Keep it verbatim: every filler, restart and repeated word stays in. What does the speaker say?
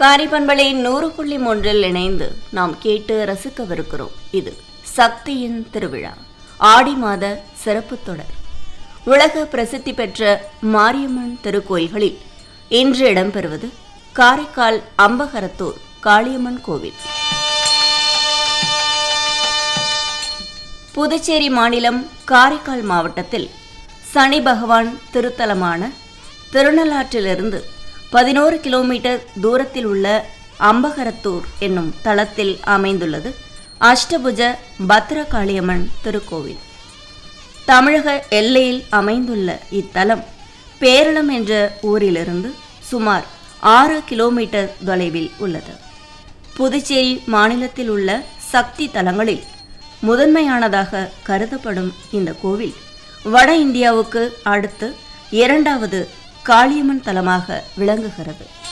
காரிபண்பலை நூறு புள்ளி மூன்றில் இணைந்து நாம் கேட்டு ரசிக்கவிருக்கிறோம். இது சக்தியின் திருவிழா ஆடி மாத சிறப்பு தொடர். உலக பிரசித்தி பெற்ற மாரியம்மன் திருக்கோயில்களில் இன்று இடம்பெறுவது காரைக்கால் அம்பகரத்தூர் காளியம்மன் கோவில். புதுச்சேரி மாநிலம் காரைக்கால் மாவட்டத்தில் சனி பகவான் திருத்தலமான திருநள்ளாற்றிலிருந்து பதினோரு கிலோமீட்டர் தூரத்தில் உள்ள அம்பகரத்தூர் என்னும் தளத்தில் அமைந்துள்ளது அஷ்டபுஜ பத்ரகாளியம்மன் திருக்கோவில். தமிழக எல்லையில் அமைந்துள்ள இத்தலம் பேரளம் என்ற ஊரிலிருந்து சுமார் ஆறு கிலோமீட்டர் தொலைவில் உள்ளது. புதுச்சேரி மாநிலத்தில் உள்ள சக்தி தலங்களில் முதன்மையானதாக கருதப்படும் இந்த கோவில் வட இந்தியாவுக்கு அடுத்து இரண்டாவது காளியம்மன் தலமாக விளங்குகிறது.